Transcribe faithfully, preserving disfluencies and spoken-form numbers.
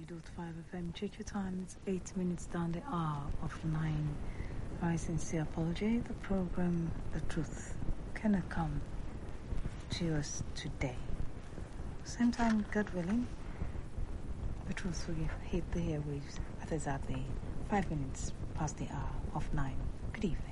dot five F M. Check your time. It's eight minutes down the hour of nine. My sincere apology. The program, The Truth, cannot come to us today. Same time, God willing, The Truth will hit the airwaves at exactly five minutes past the hour of nine. Good evening.